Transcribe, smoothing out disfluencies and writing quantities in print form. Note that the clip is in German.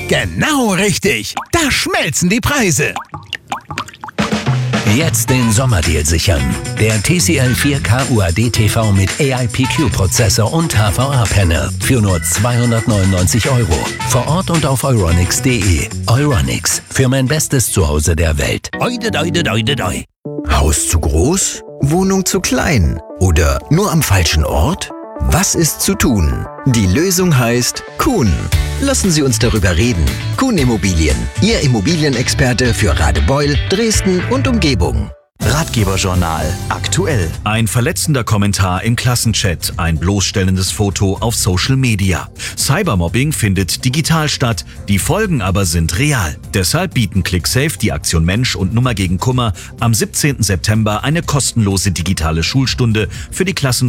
Genau richtig. Da schmelzen die Preise. Jetzt den Sommerdeal sichern. Der TCL 4K UHD TV mit AIPQ-Prozessor und HVA-Panel für nur 299 €. Vor Ort und auf euronics.de. Euronics, für mein bestes Zuhause der Welt. Oide, doide, doide, doi. Haus zu groß? Wohnung zu klein? Oder nur am falschen Ort? Was ist zu tun? Die Lösung heißt Kuhn. Lassen Sie uns darüber reden. Kuhn Immobilien, Ihr Immobilienexperte für Radebeul, Dresden und Umgebung. Ratgeberjournal aktuell. Ein verletzender Kommentar im Klassenchat, ein bloßstellendes Foto auf Social Media. Cybermobbing findet digital statt, die Folgen aber sind real. Deshalb bieten ClickSafe, die Aktion Mensch und Nummer gegen Kummer am 17. September eine kostenlose digitale Schulstunde für die Klassen